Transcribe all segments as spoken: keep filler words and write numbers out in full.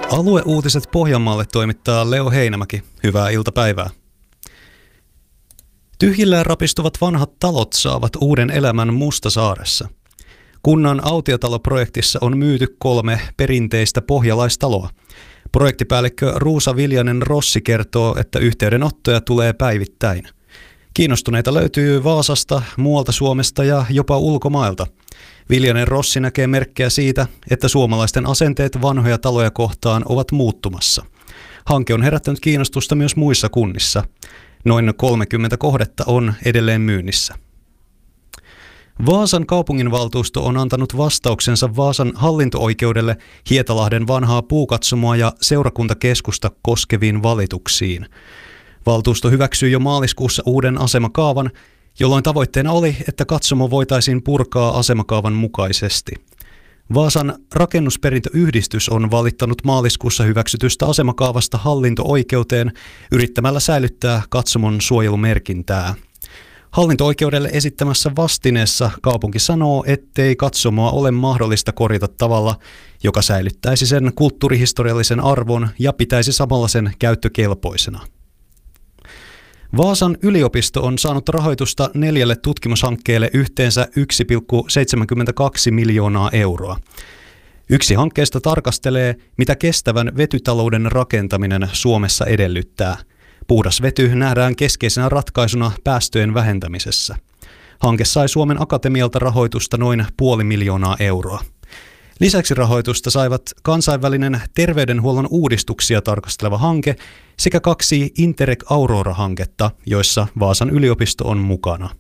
Alueuutiset Pohjanmaalle toimittaa Leo Heinämäki. Hyvää iltapäivää. Tyhjillään rapistuvat vanhat talot saavat uuden elämän Mustasaaressa. Kunnan autiotaloprojektissa on myyty kolme perinteistä pohjalaistaloa. Projektipäällikkö Ruusa Viljanen Rossi kertoo, että yhteydenottoja tulee päivittäin. Kiinnostuneita löytyy Vaasasta, muualta Suomesta ja jopa ulkomailta. Viljanen Rossi näkee merkkejä siitä, että suomalaisten asenteet vanhoja taloja kohtaan ovat muuttumassa. Hanke on herättänyt kiinnostusta myös muissa kunnissa. Noin kolmekymmentä kohdetta on edelleen myynnissä. Vaasan kaupunginvaltuusto on antanut vastauksensa Vaasan hallinto-oikeudelle Hietalahden vanhaa puukatsomoa ja seurakuntakeskusta koskeviin valituksiin. Valtuusto hyväksyi jo maaliskuussa uuden asemakaavan, jolloin tavoitteena oli, että katsomo voitaisiin purkaa asemakaavan mukaisesti. Vaasan rakennusperintöyhdistys on valittanut maaliskuussa hyväksytystä asemakaavasta hallinto-oikeuteen yrittämällä säilyttää katsomon suojelumerkintää. Hallinto-oikeudelle esittämässä vastineessa kaupunki sanoo, ettei katsomoa ole mahdollista korjata tavalla, joka säilyttäisi sen kulttuurihistoriallisen arvon ja pitäisi samalla sen käyttökelpoisena. Vaasan yliopisto on saanut rahoitusta neljälle tutkimushankkeelle yhteensä yksi pilkku seitsemänkymmentäkaksi miljoonaa euroa. Yksi hankkeesta tarkastelee, mitä kestävän vetytalouden rakentaminen Suomessa edellyttää. Puhdas vety nähdään keskeisenä ratkaisuna päästöjen vähentämisessä. Hanke sai Suomen Akatemialta rahoitusta noin puoli miljoonaa euroa. Lisäksi rahoitusta saivat kansainvälinen terveydenhuollon uudistuksia tarkasteleva hanke sekä kaksi Interreg Aurora-hanketta, joissa Vaasan yliopisto on mukana.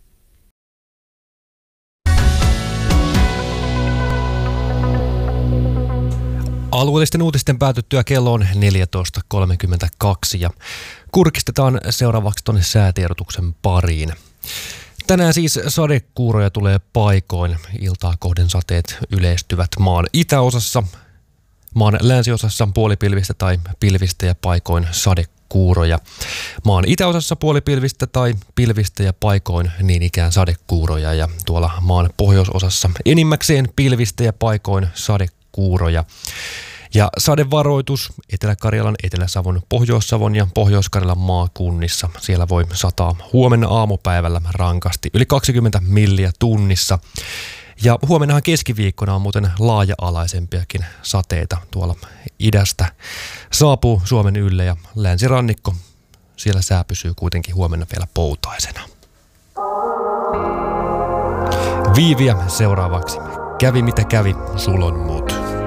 Alueellisten uutisten päätyttyä kello on neljätoista kolmekymmentäkaksi ja kurkistetaan seuraavaksi tuonne säätiedotuksen pariin. Tänään siis sadekuuroja tulee paikoin. Iltaa kohden sateet yleistyvät maan itäosassa, maan länsiosassa puolipilvistä tai pilvistä ja paikoin sadekuuroja. Maan itäosassa puolipilvistä tai pilvistä ja paikoin niin ikään sadekuuroja ja tuolla maan pohjoisosassa enimmäkseen pilvistä ja paikoin sadekuuroja. Ja sadevaroitus Etelä-Karjalan, Etelä-Savon, Pohjois-Savon ja Pohjois-Karjalan maakunnissa. Siellä voi sataa huomenna aamupäivällä rankasti, yli kaksikymmentä milliä tunnissa. Ja huomennahan keskiviikkona on muuten laaja-alaisempiakin sateita tuolla idästä. Saapuu Suomen ylle ja länsirannikko, siellä sää pysyy kuitenkin huomenna vielä poutaisena. Viiviä seuraavaksi. Kävi mitä kävi, sulon